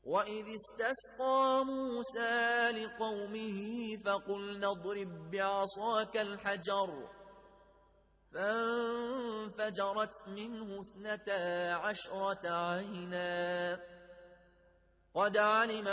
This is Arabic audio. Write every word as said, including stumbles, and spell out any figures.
وإذ استسقى موسى لقومه فقلنا اضرب بعصاك الحجر فانفجرت منه اثنتا عشرة عينا قد علم